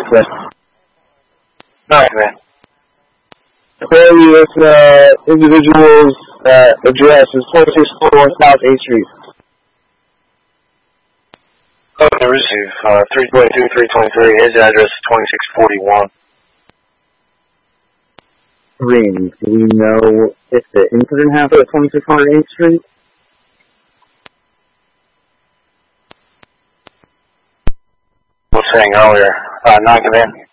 Yes. Alright, man. Aquarius individual's address is 2641 South 8th Street. Okay, receive 322-323. His address is 2641. Green. Do we know if the incident happened at 2600 8th Street? I was saying earlier, not come in.